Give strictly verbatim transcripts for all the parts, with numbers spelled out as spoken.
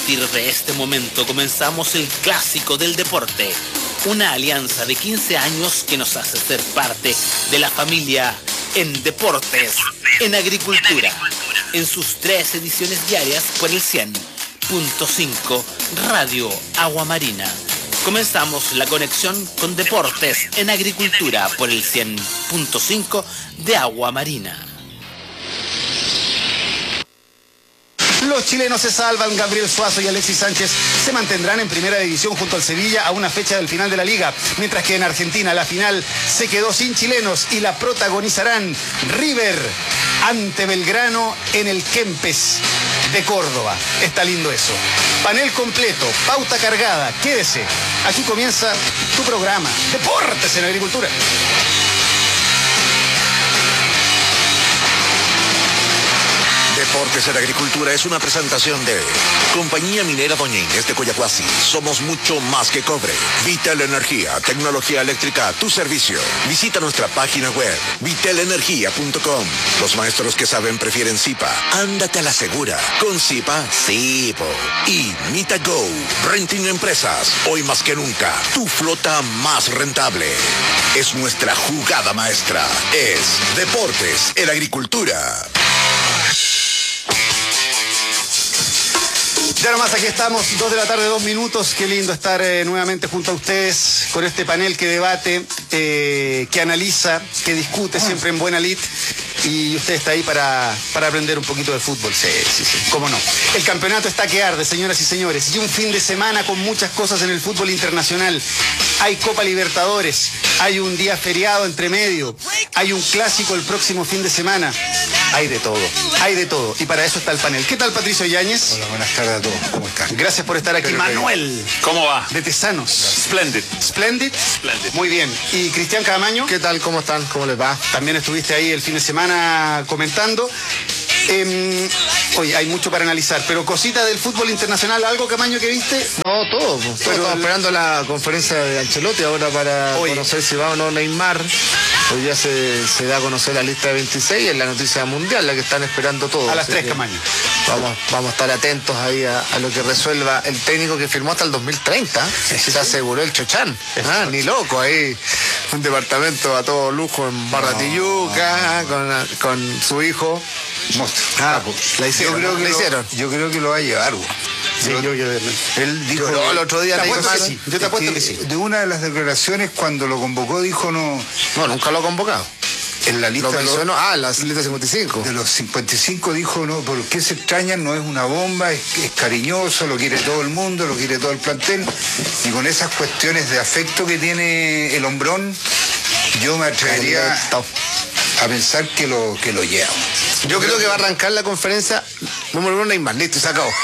partir de este momento comenzamos el clásico del deporte, una alianza de quince años que nos hace ser parte de la familia en deportes, en agricultura, en sus tres ediciones diarias por el cien punto cinco Radio Agua Marina. Comenzamos la conexión con deportes en agricultura por el cien punto cinco de Agua Marina. Los chilenos se salvan, Gabriel Suazo y Alexis Sánchez se mantendrán en primera división junto al Sevilla a una fecha del final de la liga, mientras que en Argentina la final se quedó sin chilenos y la protagonizarán River ante Belgrano en el Kempes de Córdoba. Está lindo eso. Panel completo, pauta cargada, quédese. Aquí comienza tu programa, Deportes en Agricultura. Deportes en Agricultura es una presentación de Compañía Minera Doña Inés de Coyahuasi. Somos mucho más que cobre. Vitel Energía, tecnología eléctrica a tu servicio. Visita nuestra página web, vitel energía punto com. Los maestros que saben prefieren Zipa. Ándate a la segura. Con Zipa, sí, po. Y Mita Go, Renting Empresas. Hoy más que nunca, tu flota más rentable. Es nuestra jugada maestra. Es Deportes en Agricultura. Ya nomás aquí estamos, dos de la tarde, dos minutos. Qué lindo estar eh, nuevamente junto a ustedes con este panel que debate, eh, que analiza, que discute siempre en buena lid. Y usted está ahí para, para aprender un poquito de fútbol. Sí, sí, sí, cómo no. El campeonato está que arde, señoras y señores. Y un fin de semana con muchas cosas en el fútbol internacional. Hay Copa Libertadores, hay un día feriado entre medio, hay un clásico el próximo fin de semana. Hay de todo, hay de todo. Y para eso está el panel. ¿Qué tal, Patricio Yáñez? Hola, buenas tardes a todos. ¿Cómo están? Gracias por estar aquí. Pero Manuel. ¿Cómo va? De Tesanos. Splendid. Splendid. Splendid. Muy bien. ¿Y Cristian Camaño? ¿Qué tal? ¿Cómo están? ¿Cómo les va? También estuviste ahí el fin de semana comentando. Eh, oye, hay mucho para analizar, pero cositas del fútbol internacional, ¿algo, Camaño, que viste? No, todo. Pues, Pero estamos el- esperando la conferencia de Ancelotti ahora para Oye. conocer si va o no Neymar. Hoy ya se, se da a conocer la lista de veintiséis, es la noticia mundial, la que están esperando todos. A las Así tres, que Camaño. Vamos, vamos a estar atentos ahí a, a lo que resuelva el técnico que firmó hasta el dos mil treinta. Se aseguró el Chochán. Ah, ni loco, ahí un departamento a todo lujo en Barratiyuca, con, con su hijo. Monstruo. Ah, Capo. la hicieron, yo creo ¿no? que La lo, hicieron. Yo creo que lo va a llevar, güey. Sí, yo, yo, Él dijo. Lloró el otro día, Te le apuesto dijo, que sí. Yo te apuesto que sí. De una de las declaraciones, cuando lo convocó, dijo no. No, nunca lo ha convocado. En la Lo lista de los, mencionó, ah, la lista cincuenta y cinco. de los cincuenta y cinco dijo, no, ¿por qué se extrañan? No es una bomba, es, es cariñoso, lo quiere todo el mundo, lo quiere todo el plantel. Y con esas cuestiones de afecto que tiene el hombrón, yo me atrevería a pensar que lo, que lo lleva. Yo creo que va a arrancar la conferencia número uno Neymar, listo, y se acabó.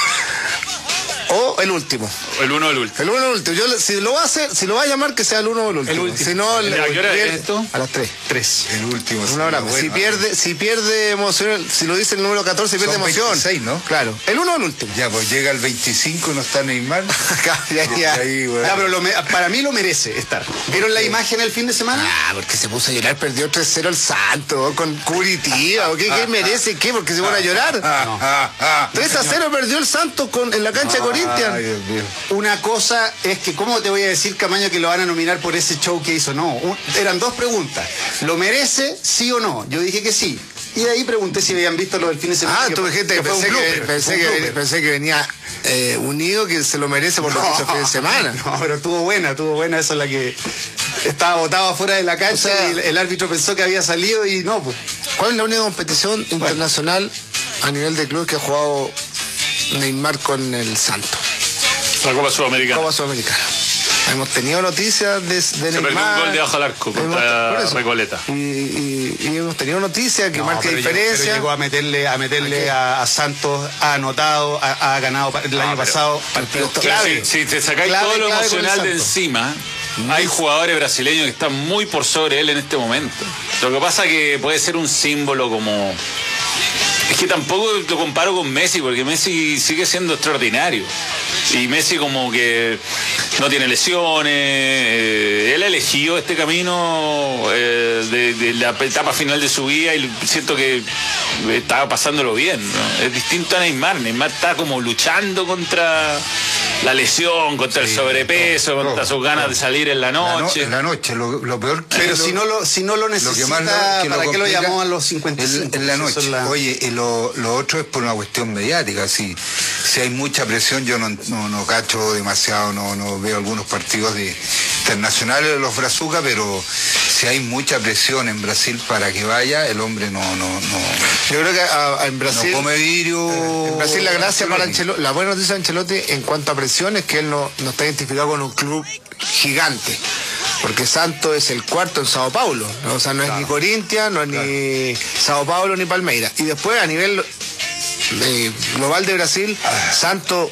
O el último. El uno el último. El uno o el último. Yo, le- si lo va a hacer, si lo va a llamar, que sea el uno o el último. El último. Si no, le- ¿A qué hora es pierde- esto? A las tres. Tres. El último. Una hora. bueno, si pierde, si pierde emoción, si lo dice el número catorce, pierde Son emoción. veintiséis, ¿no? Claro. El uno o el último. Ya, pues llega el veinticinco y no está Neymar. ya, ya. Ahí, güey. Ya, pero lo me- para mí lo merece estar. ¿Vieron la imagen el fin de semana? Ah, porque se puso a llorar, perdió tres cero el Santo, con Curitiba, ¿o qué, qué merece? ¿Qué? Porque se van a llorar. Ah, ah, ah. tres a cero perdió el Santos con, en la cancha de Ay, Corinthians. Dios mío. Una cosa es que, ¿cómo te voy a decir, Camaño, que lo van a nominar por ese show que hizo? No, un- eran dos preguntas. ¿Lo merece, sí o no? Yo dije que sí. Y de ahí pregunté si habían visto lo del fin de semana. Ah, que tú fue- dijiste que fue un pensé que, blooper, pensé, fue un que, blooper. pensé que venía eh, unido, que se lo merece por lo que hizo el fin de semana. No, pero estuvo buena, estuvo buena. Esa es la que estaba botado afuera de la cancha, O sea, y el, el árbitro pensó que había salido y no, pues. ¿Cuál es la única competición internacional a nivel de club que ha jugado Neymar con el Santos? La Copa Sudamericana. Copa Sudamericana. Hemos tenido noticias de, de Se perdió Neymar. un gol de bajo al arco Hemos- contra por eso. Recoleta. Y, y- y hemos tenido noticias que No, marca pero llegó- diferencia. pero llegó a meterle, a meterle a, a Santos, ha anotado, ha, ha ganado pa- el Ah, año pero- pasado partidos pero- clave. Si, si te sacáis Clave, todo lo clave con el emocional de Santos. encima, hay jugadores brasileños que están muy por sobre él en este momento. Lo que pasa que puede ser un símbolo como Es que tampoco lo comparo con Messi, porque Messi sigue siendo extraordinario. Y Messi como que no tiene lesiones, eh, él ha elegido este camino eh, de, de la etapa final de su vida y siento que estaba pasándolo bien, ¿no? Es distinto a Neymar. Neymar está como luchando contra la lesión, contra sí, el sobrepeso, no, contra no, sus ganas no. de salir en la noche. La, no, en la noche, lo, lo peor que... Pero lo, si no lo si no lo necesita, lo que más lo, que ¿para lo qué lo llamó a los cincuenta y cinco? En, en la noche. La... Oye, y lo, lo otro es por una cuestión mediática, sí. Si hay mucha presión, yo no, no, no cacho demasiado, no, no veo algunos partidos de internacionales de los Brazucas, pero si hay mucha presión en Brasil para que vaya, el hombre no, no, no. Yo creo que a, a, en Brasil. No come vidrio. Eh, en Brasil la gracia para Ancelotti, la buena noticia de Ancelotti en cuanto a presión es que él no, no está identificado con un club gigante. Porque Santos es el cuarto en Sao Paulo, ¿no? O sea, no es claro. ni Corinthians, no es claro. ni Sao Paulo ni Palmeiras. Y después a nivel de, global de Brasil, ah. Santos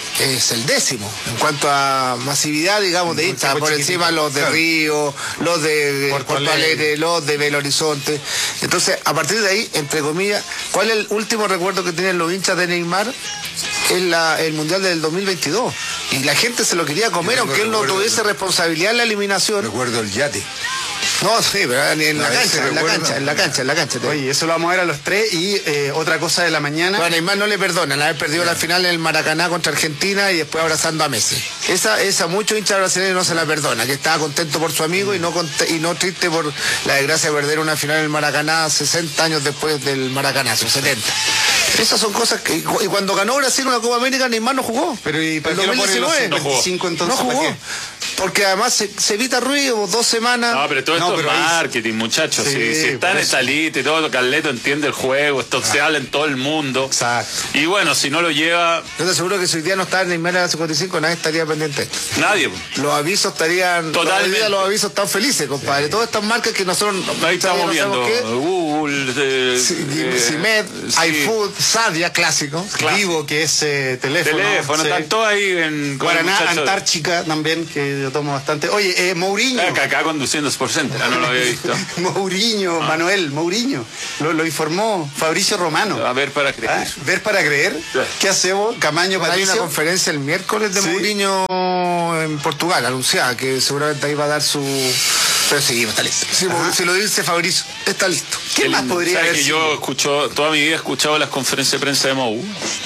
es el décimo en cuanto a masividad, digamos, de hinchas, por encima los de Río, los de Porto Alegre, los de Belo Horizonte. Entonces, a partir de ahí, entre comillas, ¿cuál es el último recuerdo que tienen los hinchas de Neymar? Es la, el Mundial del dos mil veintidós. Y la gente se lo quería comer, Yo aunque él no tuviese responsabilidad en la eliminación. Recuerdo el yate. No, sí, pero en la, cancha, en la cancha, en la cancha, en la cancha. Oye, eso lo vamos a ver a los tres. Y eh, otra cosa de la mañana. Bueno, Neymar no le perdonan haber perdido la final en el Maracaná contra Argentina y después abrazando a Messi. Esa, esa muchos hinchas brasileños no se la perdona, que estaba contento por su amigo y no y no triste por la desgracia de perder una final en el Maracaná sesenta años después del Maracanazo, setenta. Esas son cosas que... Y cuando ganó Brasil una Copa América, Neymar no jugó. Pero ¿y para qué lo ponen los cincuenta y cinco entonces? No jugó. Porque además se, se evita ruido, dos semanas. No, pero todo esto no, pero es marketing, ahí... muchachos. Sí, si, si está en esa lista y todo, Carleto entiende el juego, esto ah. se habla en todo el mundo. Exacto. Y bueno, si no lo lleva... Yo te aseguro que si hoy día no está Neymar en la cincuenta y cinco, nadie estaría pendiente. Nadie. Los avisos estarían... Totalmente. Los, los avisos están felices, compadre. Sí. Todas estas marcas que nosotros... Ahí estamos no viendo. Google, eh, Cimed, sí. iFood, Sadia, clásico. Clásico. Vivo, que es eh, teléfono. Teléfono, sí. Están todos ahí en... Guaraná, Antártica también, que yo tomo bastante. Oye, eh, Mourinho. Acá, acá conduciendo Sport Center, ah, no lo había visto. Mourinho, ah. Manuel, Mourinho. Lo, lo informó Fabricio Romano. A ver para creer. ¿Ah? ¿Ver para creer? Sí. ¿Qué hacemos? Camaño, bueno, Patricio. Hay una conferencia el miércoles de ¿Sí? Mourinho en Portugal, anunciada, que seguramente ahí va a dar su... Pero sí, está listo. Si, si lo dice Fabricio, está listo. ¿Qué más podría haber que yo escucho, toda mi vida he escuchado las conferencias de prensa de Mou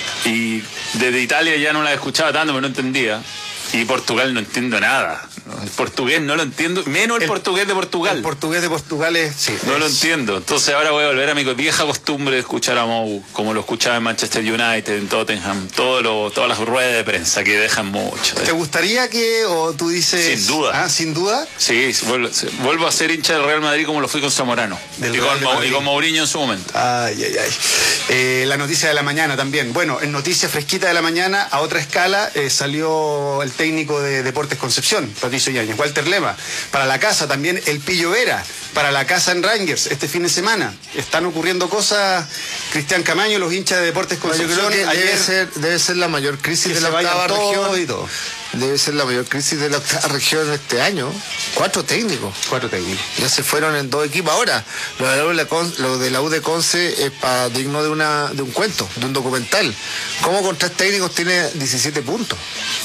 y desde Italia ya no las escuchaba tanto, pero no entendía. Y Portugal no entiendo nada. El portugués no lo entiendo, menos el, el portugués de Portugal. El portugués de Portugal es... Sí, no es. lo entiendo. Entonces ahora voy a volver a mi vieja costumbre de escuchar a Mou, como lo escuchaba en Manchester United, en Tottenham, todo lo, todas las ruedas de prensa que dejan mucho. ¿Te gustaría que, o tú dices... Sin duda. Ah, sin duda. Sí, vuelvo, vuelvo a ser hincha del Real Madrid como lo fui con Zamorano. Y con, y con Mourinho en su momento. Ay, ay, ay. Eh, la noticia de la mañana también. Bueno, en noticia fresquita de la mañana, a otra escala, eh, salió el técnico de Deportes Concepción, Patricio Yáñez, Walter Lema. Para la casa también el Pillo Vera, para la casa en Rangers este fin de semana. Están ocurriendo cosas, Cristian Camaño, los hinchas de Deportes Concepción. Yo creo que ayer, debe, ser, debe ser la mayor crisis de la octava región. Y todo. Debe ser la mayor crisis de la octava región este año. Cuatro técnicos. Cuatro técnicos. Ya se fueron en dos equipos. Ahora, lo de la U de, Conce, lo de, la U de Conce es para digno de, una, de un cuento, de un documental. ¿Cómo con tres técnicos tiene diecisiete puntos?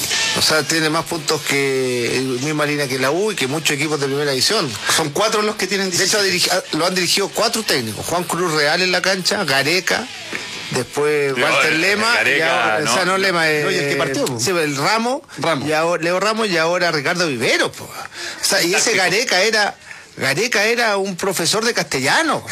O sea, tiene más puntos que misma línea que la U y que muchos equipos de primera división. Son cuatro los que tienen diecisiete. De hecho, lo han dirigido cuatro técnicos. Juan Cruz Real en la cancha, Gareca, después no, Walter Lema, Gareca, y ahora, no, o sea, no Lema, eh, no, ¿y el que partió? Sí, el Ramos, Ramos. Y ahora, Leo Ramos y ahora Ricardo Vivero. Po. O sea, y ese Gareca era, Gareca era un profesor de castellano.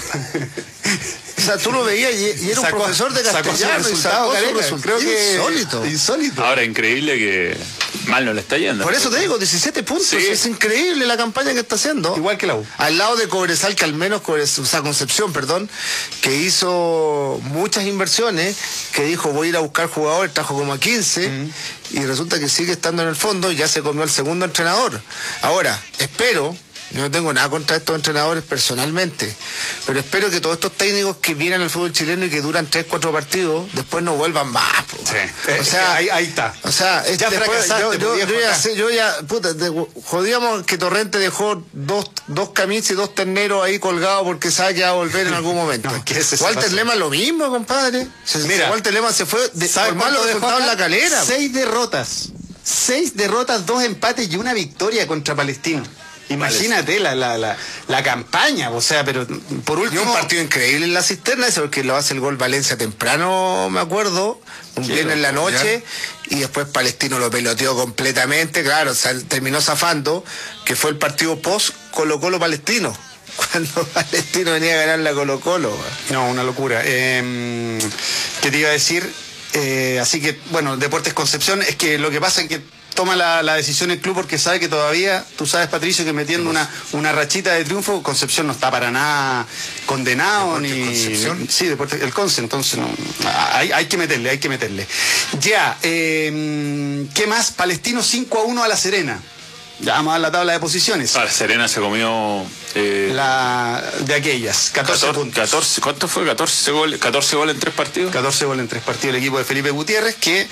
O sea, tú lo veías y, y era sacó, un profesor de castellano y sacó su resultado. Creo que insólito. insólito. Ahora, increíble que mal no le está yendo. Por eso te digo, diecisiete puntos. Sí. Es increíble la campaña que está haciendo. Igual que la U. Al lado de Cobresal, que al menos, Cobresal, o sea, Concepción, perdón, que hizo muchas inversiones, que dijo voy a ir a buscar jugadores, trajo como a quince, mm. y resulta que sigue estando en el fondo y ya se comió el segundo entrenador. Ahora, espero... Yo no tengo nada contra estos entrenadores personalmente, pero espero que todos estos técnicos que vienen al fútbol chileno y que duran tres, cuatro partidos, después no vuelvan más. Po. Sí. O sea, ahí, ahí está. O sea, es, ya después, fracasaste, yo, yo, viejo, yo, ya acá. sé, yo ya, puta, de, jodíamos que Torrente dejó dos, dos camisas y dos terneros ahí colgados porque sabe que va a volver en algún momento. No, ¿qué es eso? Walter Lema lo mismo, compadre. Se, Mira, Walter Lema se fue de, ¿sabe por malos cuánto dejó resultados en acá? la Calera. Seis derrotas. Seis derrotas, dos empates y una victoria contra Palestino. Imagínate la, la, la, la campaña, o sea, pero por Y último... un partido increíble en la cisterna, ese porque lo hace el gol Valencia temprano, me acuerdo, un Qué viernes en la loco, noche, y después Palestino lo peloteó completamente, claro, o sea, terminó zafando, que fue el partido post Colo Colo Palestino, cuando Palestino venía a ganar la Colo Colo. No, una locura. Eh, ¿Qué te iba a decir? Eh, así que, bueno, Deportes Concepción, es que lo que pasa es que toma la, la decisión el club porque sabe que todavía, tú sabes, Patricio, que metiendo una, una rachita de triunfo, Concepción no está para nada condenado. ¿Deportes ni Concepción? Sí, Deportes, el Conce, entonces no, hay, hay que meterle, hay que meterle. Ya, eh, ¿qué más? Palestino cinco a uno a La Serena. Ya vamos a dar la tabla de posiciones. Ah, Serena se comió eh, La de aquellas, catorce catorce, puntos. catorce, ¿cuánto fue? catorce goles, catorce goles en tres partidos. catorce goles en tres partidos el equipo de Felipe Gutiérrez, que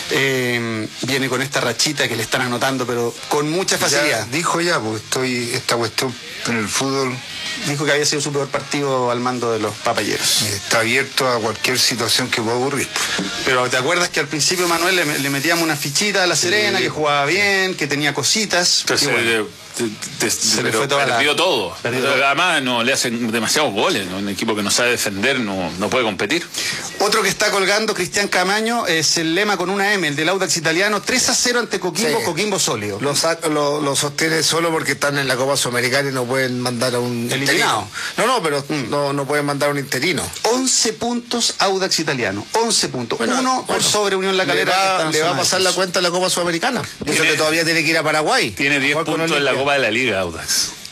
eh, viene con esta rachita que le están anotando, pero con mucha facilidad. Ya dijo ya, porque estoy, esta cuestión en el fútbol Dijo que había sido su peor partido al mando de los papayeros. está abierto a cualquier situación que pueda ocurrir. Pero ¿te acuerdas que al principio, Manuel, le, le metíamos una fichita a La Serena, Sí. que jugaba bien, que tenía cositas? Entonces, y bueno, eh, te- te- se le pero fue toda la- perdió todo. perdió todo. Además, no le hacen demasiados goles, ¿no? Un equipo que no sabe defender no, no puede competir. Otro que está colgando, Cristian Camaño, es el Lema con una M, el del Audax italiano, tres a cero ante Coquimbo, Sí. Coquimbo sólido. Lo, sa- lo, lo sostiene solo porque están en la Copa Sudamericana y no pueden mandar a un Eliminado. interino. No, no, pero no, no pueden mandar a un interino. once puntos Audax italiano, once puntos. Bueno, Uno por bueno, sobre Unión La Le Calera. que está va, en le va a zona de pasar la descenso. cuenta en la Copa Sudamericana. Y eso Tiene- que todavía tiene que ir a Paraguay. Tiene diez Jugar con puntos en la Olimpia. Copa de la Liga, Audax.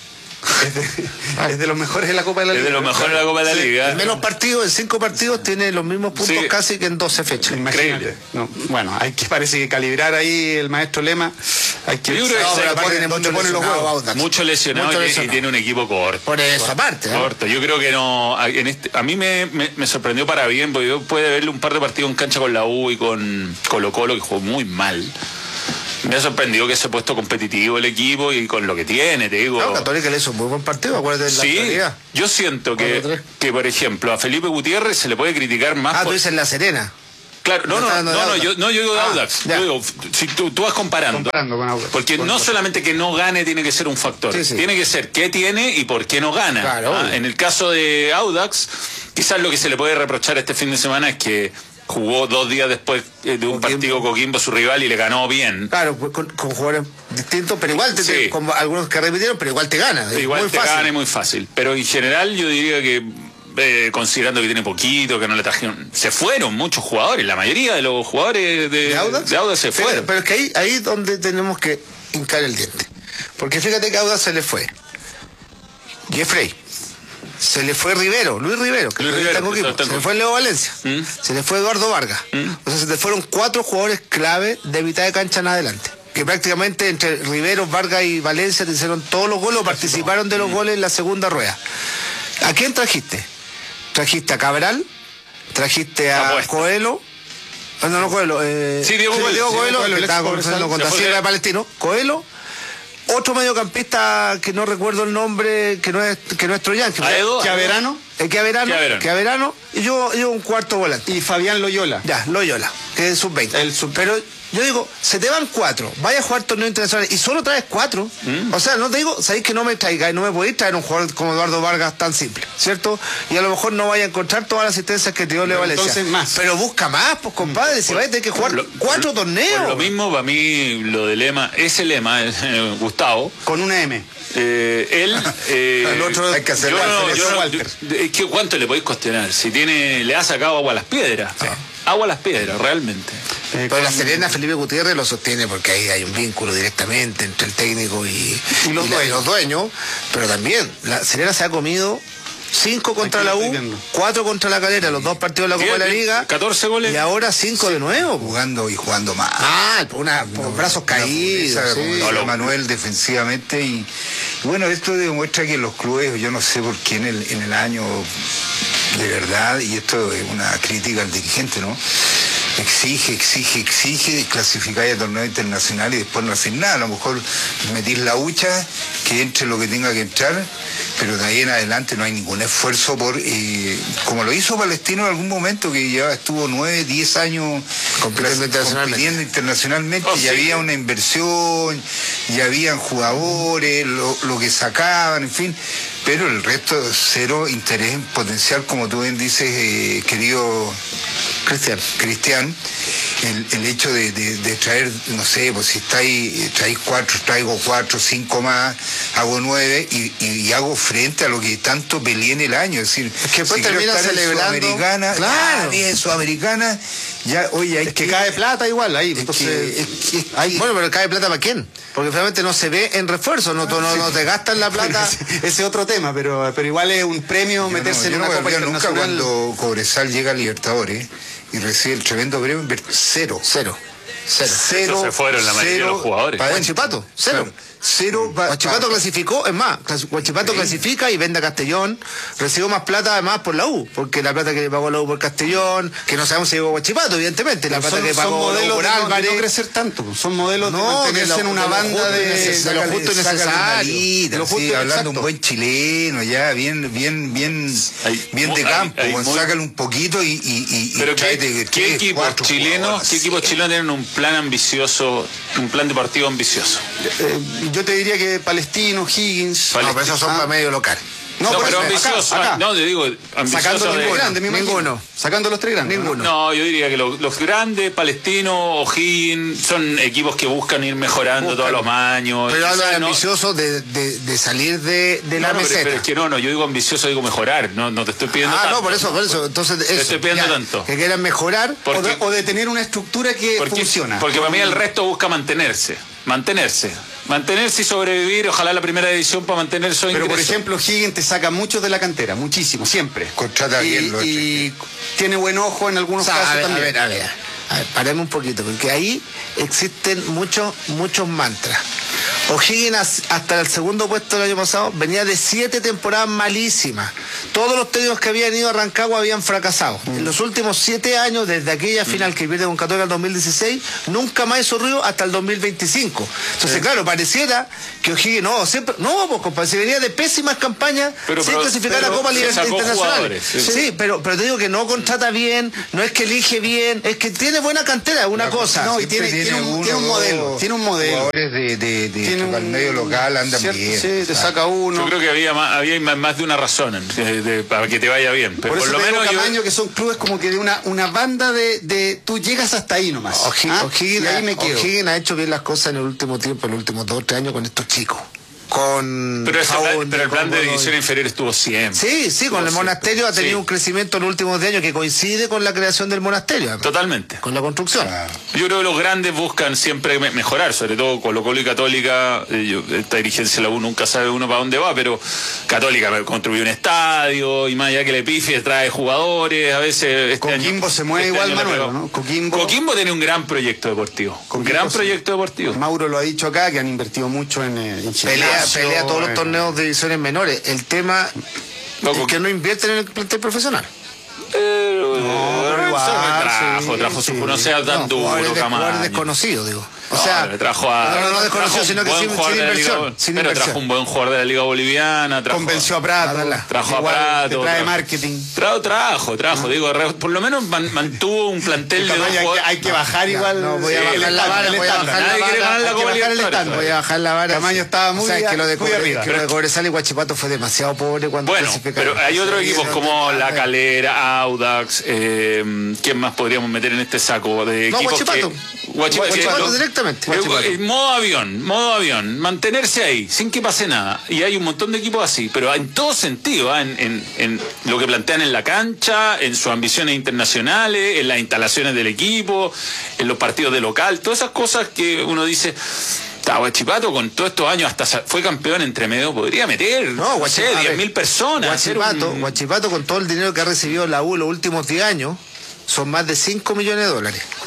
Es de, es de los mejores de la Copa de la Es Liga. de los mejores de la Copa de la Liga. En menos partidos, en cinco partidos, tiene los mismos puntos Sí. casi que en doce fechas. Imagínate. Increíble. No, bueno, hay que parece que calibrar ahí el maestro Lema. Hay que Yo creo que No, se pero le aparte pone tiene mucho mucho pone los lesionado huevos. Audax. Mucho lesionado Mucho y- y, lesionado. tiene un equipo corto. Por eso, aparte. ¿no? Corto. Yo creo que no. A, en este, a mí me, me, me sorprendió para bien, porque yo pude verle un par de partidos en cancha con la U y con Colo Colo, que jugó muy mal. Me ha sorprendido que se ha puesto competitivo el equipo y con lo que tiene, te digo. No, Católica le hizo un muy buen partido, acuérdate de la Sí, actualidad. yo siento que, Cuatro, tres. que, por ejemplo, a Felipe Gutiérrez se le puede criticar más. Ah, por- tú dices La Serena. Claro, no, no no, está no, hablando de no, Audax. yo, no, yo digo de Ah, Audax. ya. Yo digo, si tú, tú vas comparando. Comparando con Audax. Porque Por no supuesto. solamente que no gane tiene que ser un factor, Sí, sí. tiene que ser qué tiene y por qué no gana. Claro, Ah, obvio. en el caso de Audax, quizás lo que se le puede reprochar este fin de semana es que jugó dos días después eh, de un Coquimbo. partido Coquimbo, su rival, y le ganó bien. Claro, pues, con, con jugadores distintos, pero igual, te, Sí. te- con algunos que repitieron, pero igual te gana. es Igual muy te fácil. gana y muy fácil. Pero en general yo diría que, eh, considerando que tiene poquito, que no le trajeron... Se fueron muchos jugadores, la mayoría de los jugadores de, ¿De Audax? de Audax se Pero- fueron. Pero, es que ahí, ahí es donde tenemos que hincar el diente. Porque fíjate que a Audax se le fue Jeffrey, se le fue Rivero, Luis Rivero, que Luis todavía está Rivero, en Coquimbo, que está en se le fue Leo Valencia, ¿Mm? se le fue Eduardo Vargas. O sea, se le fueron cuatro jugadores clave de mitad de cancha en adelante. Que prácticamente entre Rivero, Vargas y Valencia te hicieron todos los goles o participaron de los goles en la segunda rueda. ¿A quién trajiste? Trajiste a Cabral, trajiste a Apuesta. Coelho. Ah, no, no, Coelho. Eh, Sí, Diego Coelho. Diego Diego Coelho, Coelho, que el estaba ex conversando con Se Da fue Silva de- de Palestino. Coelho. Otro mediocampista que no recuerdo el nombre, que no es, que no es Troyan. Que Aedo. Chiaverano Eh, que Averano, Chiaverano. que Averano, y yo, yo un cuarto volante. y Fabián Loyola. Ya, Loyola, que es sub veinte. El sub- Pero yo digo, se te van cuatro, vaya a jugar torneo internacional y solo traes cuatro. O sea, no te digo, sabéis que no me traigáis, no me podéis traer un jugador como Eduardo Vargas tan simple, ¿cierto? Y a lo mejor no vaya a encontrar todas las asistencias que te dio Leo Pero Valencia. entonces más. Pero busca más, pues compadre, si vais a tener que jugar Lo- cuatro por- torneos. Por lo mismo, para mí, lo de Lema, ese Lema, eh, Gustavo, Con una M. eh, él... eh, El otro hay que hacer yo la no- selección, yo no- Walter. yo- es que ¿cuánto le podéis cuestionar? Si tiene, le ha sacado agua a las piedras. Agua a las piedras, realmente. Eh, Pero la con- Serena, Felipe Gutiérrez lo sostiene porque ahí hay un vínculo directamente entre el técnico y, Y los la- dueños. dueños. Pero también, la Serena se ha comido cinco contra Aquí lo la estoy U, viendo. cuatro contra la Calera, los dos partidos de la Copa de la Diez, Liga. catorce goles. Y ahora cinco de nuevo. Jugando y jugando más. Ah, por una, por brazos Una caídos. pureza, sí. como No, decía lo- Manuel defensivamente y, Bueno, esto demuestra que los clubes, yo no sé por qué en el, en el año, de verdad, y esto es una crítica al dirigente, ¿no? Exige, exige, exige, clasificar a torneos internacionales y después no hacer nada. A lo mejor metís la hucha, que entre lo que tenga que entrar, pero de ahí en adelante no hay ningún esfuerzo por, eh, como lo hizo Palestino en algún momento, que ya estuvo nueve, diez años compitiendo internacionalmente, compitiendo internacionalmente oh, y sí. había una inversión, y habían jugadores, lo, lo que sacaban, en fin, pero el resto cero interés en potencial, como tú bien dices, eh, querido Cristian. Cristian, el, el hecho de, de, de traer, no sé, pues si estáis, traéis cuatro, traigo cuatro, cinco más, hago nueve y, y, y hago frente a lo que tanto peleé en el año. Es decir, es que después si quiero termina estar en celebrando. Sudamericana, Claro. ah, en Sudamericana, ya, oye, hay Es que cae plata igual ahí. Es Entonces, que- es que hay- Bueno, pero cae plata para quién? Porque realmente no se ve en refuerzo, no, no, no te gastan la plata. ese es otro tema, pero, pero igual es un premio Yo meterse no, yo en no una voy a Copa olvidar nunca Internacional. cuando Cobresal llega a Libertadores y recibe el tremendo premio, inver- cero. Cero. Cero. Cero. Se fueron la mayoría de los jugadores. pa' dentro. Guachipato, cero. Claro, cero. pa- Guachipato pa- clasificó, es más, clas- Guachipato Sí. clasifica y vende a Castellón, recibió más plata además por la U, porque la plata que le pagó la U por Castellón, que no sabemos si llegó a Guachipato, evidentemente, la Pero plata son, que son pagó la U modelos por de, no, de Álvarez. no crecer tanto, son modelos de No, mantenerse de lo- en una de lo banda justo y de, necesario. de lo Sácale- justo y sácale una necesario. lita, De lo justo sí, y- hablando exacto. un buen chileno, ya, bien, bien, bien, Hay- bien de hay- campo, hay bueno, muy- sácale un poquito y, y, y, y Pero ¿qué, tráete qué tres, equipos cuatro chilenos, jugadores. qué equipos chilenos tienen un plan ambicioso, un plan deportivo ambicioso? Eh, yo te diría que Palestino, Higgins. Vale. No, pero esos son Ah. para medio local. No, No, por pero eso, ambicioso. acá, acá. No, yo digo ambicioso. Sacando los de- tres grandes, me imagino. Ninguno. Sacando los tres grandes. Ninguno. No, yo diría que los, los grandes, Palestino, O'Higgins, son equipos que buscan ir mejorando Buscan. todos los años. Pero habla Quizás de no- ambicioso de, de, de salir de, de no, la no, pero, meseta. pero es que no, no, yo digo ambicioso, digo mejorar, no, no te estoy pidiendo Ah, tanto. no, por eso, por eso. Entonces, eso, estoy pidiendo ya, tanto. Que quieran mejorar. Por- O de, porque- o de tener una estructura que Porque, funciona. porque para mí el resto busca mantenerse, mantenerse, mantenerse y sobrevivir, ojalá la primera división para mantener esos Pero por ingresos. ejemplo, Higgins te saca muchos de la cantera, muchísimo, siempre. Contrata y, bien los y tiene buen ojo en O algunos sea, casos a ver, a también. ver, a ver, a ver, paremos un poquito, porque ahí existen muchos, muchos mantras. O'Higgins hasta el segundo puesto del año pasado venía de siete temporadas malísimas. Todos los técnicos que habían ido a Rancagua habían fracasado. En los últimos siete años, desde aquella final que pierde con Católica en el dos mil dieciséis, nunca más hizo ruido hasta el dos mil veinticinco. Entonces, claro, pareciera que O'Higgins, no, siempre, no, pues compadre, si venía de pésimas campañas Pero- sin pero- clasificar pero a Copa se Liga sacó Internacional. jugadores, sí. Sí, pero, pero te digo que no contrata bien, no es que elige bien, es que tiene buena cantera, es una cosa. no, y Siempre tiene- tiene un- uno, tiene un dos modelo, tiene un modelo. Jugadores de, de, de Tiene para el un- medio local andan cierto, bien. Sí, te o sea, saca uno. Yo creo que había más, había más más de una razón eh, de- para que te vaya bien. Pero Por por, eso lo te digo, menos yo, Camaño, que son clubes como que de una, una banda de, de... Tú llegas hasta ahí nomás. O'Higgins, ¿ah? O'Higgins Y ahí ha- me quedo. O'Higgins ha hecho bien las cosas en el último tiempo, en los últimos dos o tres años con estos chicos. Con pero, ese plan- Faunde, pero el plan con de Godoy. división inferior estuvo siempre. Sí, sí, con el Estuvo monasterio siempre. ha tenido Sí, un crecimiento en los últimos diez años que coincide con la creación del monasterio. Totalmente. Con la construcción. Yo creo que los grandes buscan siempre me- mejorar, sobre todo Colo Colo y Católica. eh, yo- esta dirigencia de la U nunca sabe uno para dónde va, pero Católica construyó un estadio y más allá que le pifie trae jugadores. A veces este Coquimbo año- se mueve este igual, año le Manuel, pegó. ¿no? Coquimbo- Coquimbo tiene un gran proyecto deportivo. Un Coquimbo gran sí. proyecto deportivo. Mauro lo ha dicho acá, que han invertido mucho en, eh, en Pelea, gimnasio, pelea todos los en- torneos de divisiones menores. El tema Loco. es que no invierten en el plantel profesional. Pero, pero eh, igual, trajo, sí, trajo su sí. no sea tan No, duro, jugadores, de- Camaño. jugadores desconocidos, digo. O No, sea, le trajo a, no, no, no desconocido, trajo sino un que buen sin, jugador sin de la Liga- inversión. Sin pero inversión. trajo un buen jugador de la Liga Boliviana. Trajo, Convenció a Prato. Adala. Trajo a Igual Prato. te trae trajo- marketing. Trajo, trajo, trajo. Digo, re- por lo menos man- mantuvo un plantel de dos Camaño, hay, que, jugadores. hay que bajar Ya, igual. no, voy a el bajar la estándar, vara, el voy a estándar. bajar la Nadie quiere vara, ganar la hay que Copa bajar el Libertadores. estándar. Voy a bajar la vara. Camaño estaba muy, O sea, que lo de, muy Cobre- arriba. que lo de Cobresal y Guachipato fue demasiado pobre cuando Bueno, clasificaron. pero hay otros Sí, equipos eso- como La a ver. Calera, Audax, eh, ¿quién más podríamos meter en este saco de No, equipos Huachipato. que... Guachipato, Huachipato que- directamente. Eh, Huachipato. eh, modo avión, modo avión, mantenerse ahí, sin que pase nada. Y hay un montón de equipos así, pero en todo sentido, ¿ah? en, en, en lo que plantean en la cancha, en sus ambiciones internacionales, en las instalaciones del equipo, en los partidos de local, todas esas cosas que uno dice... Está, Guachipato con todos estos años hasta sa- fue campeón entre medio, podría meter, No, no sé, Guachipato, a diez ver, mil personas. hacer Guachipato, un- Guachipato, con todo el dinero que ha recibido la U en los últimos diez años, son más de cinco millones de dólares.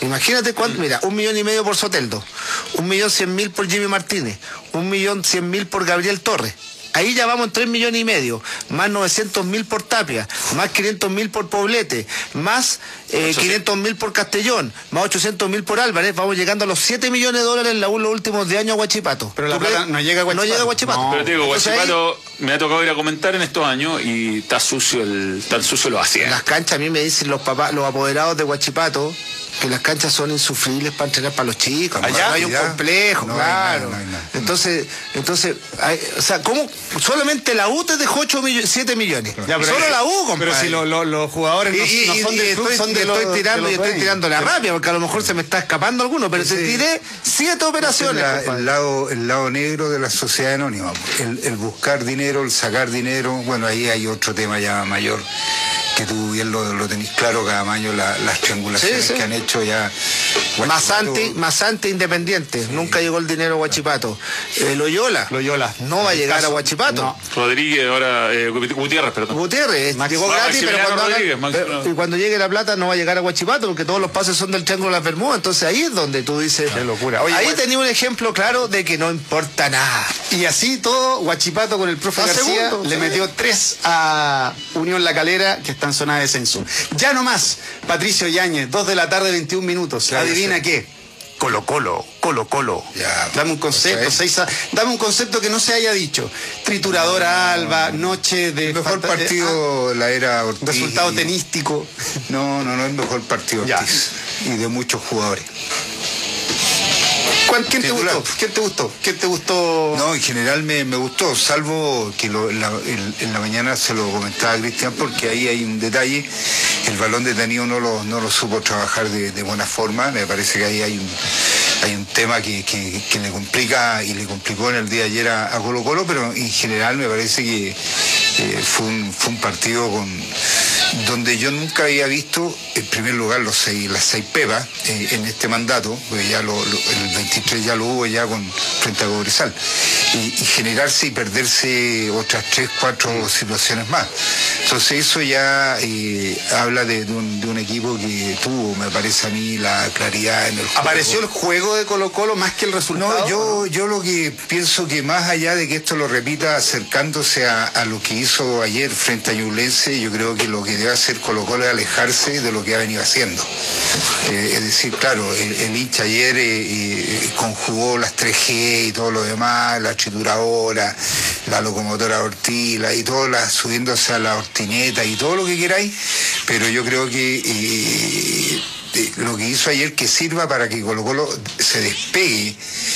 Imagínate cuánto, mira, un millón y medio por Soteldo, un millón cien mil por Jimmy Martínez, un millón cien mil por Gabriel Torres. Ahí ya vamos en tres millones y medio, más novecientos mil por Tapia, más quinientos mil por Poblete, más eh, quinientos mil por Castellón, más ochocientos mil por Álvarez. Vamos llegando a los siete millones de dólares en la U los últimos de años a Huachipato. Pero la plata no llega a Huachipato. No llega a Huachipato. No. Pero te digo, Entonces, Huachipato ahí, me ha tocado ir a comentar en estos años y está sucio el, tan sucio lo hacía. en las canchas a mí me dicen los papás, los apoderados de Huachipato, que las canchas son insufribles para entrenar para los chicos. Allá, no hay un ya. complejo, No hay claro. nada, no hay nada. Entonces, entonces, hay, o sea, ¿cómo? Solamente la U te dejó ocho millones, siete millones. Ya, pero- Solo la U, compadre. Pero si lo- lo- los jugadores no, Y, y- no son y del club, estoy, son y de los estoy tirando de y los estoy dueños. tirando la rabia, porque a lo mejor se me está escapando alguno, pero te Sí. tiré siete operaciones, La- compadre. el, lado, el lado negro de la sociedad anónima, el, el buscar dinero, el sacar dinero, bueno, ahí hay otro tema ya mayor, que tú bien lo, lo tenés claro cada año, la- las triangulaciones Sí, sí. que han hecho ya. Masanti, Masanti Independiente, nunca llegó el dinero a Huachipato. Eh, Loyola, Loyola. no va a llegar a Huachipato. No. Rodríguez, ahora, eh, Gutiérrez, perdón. Gutiérrez Max- llegó Max- gratis, pero Maximiliano cuando, haga- Rodríguez, Max- pero- y cuando llegue la plata no va a llegar a Huachipato, porque todos los pases son del Triángulo de las Bermudas. Entonces ahí es donde tú dices. Qué locura. Oye, ahí Guach- tenía un ejemplo claro de que no importa nada. Y así todo, Huachipato con el profe A García segundo, le sí. metió tres a Unión La Calera, que está en zona de descenso. Ya no más, Patricio Yáñez, dos de la tarde, veintiún minutos. Claro, Adivina sí. qué. Colo Colo, Colo Colo. Ya, Dame un concepto, ¿cachai? seis a- dame un concepto que no se haya dicho. Trituradora Alba, noche de El mejor fanta- partido ah, la era Ortiz. resultado tenístico. No, no, no, el mejor partido Ya. Ortiz. Y de muchos jugadores. ¿Cuál- ¿Quién te Titular. gustó? ¿Quién te gustó? ¿Quién te gustó? No, en general me, me gustó, salvo que lo- en, la, en- en la mañana se lo comentaba a Cristian, porque ahí hay un detalle, el balón detenido no lo, no lo supo trabajar de, de buena forma, me parece que ahí hay un, hay un tema que, que- que le complica y le complicó en el día de ayer a, a Colo Colo, pero en general me parece que eh, fue, un, fue un partido con donde yo nunca había visto, en primer lugar, los seis, las seis pepas eh, en este mandato, porque ya lo, lo- el veintitrés ya lo hubo ya con frente a Cobresal, y, y generarse y perderse otras tres, cuatro situaciones más. Entonces eso ya eh, habla de, de un, de un equipo que tuvo, me parece a mí, la claridad en el juego. ¿Apareció el juego de Colo Colo más que el resultado? No, yo, yo lo que pienso que más allá de que esto lo repita acercándose a, a lo que hizo ayer frente a Ñublense, yo creo que lo que debe hacer Colo Colo es alejarse de lo que ha venido haciendo. Eh, es decir, claro, el, el hincha ayer eh, eh, conjugó las tres G y todo lo demás, la trituradora, la locomotora Ortila y todo, la, subiéndose a la hortineta y todo lo que queráis, pero yo creo que eh, eh, lo que hizo ayer que sirva para que Colo Colo se despegue